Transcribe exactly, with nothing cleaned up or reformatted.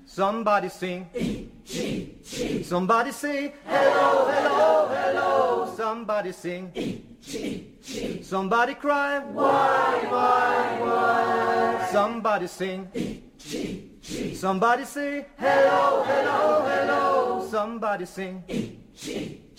Somebody sing. Somebody say hello, hello, hello. Somebody sing. Somebody cry. Why, why, why? Somebody sing. Somebody say hello, hello, hello. Somebody sing.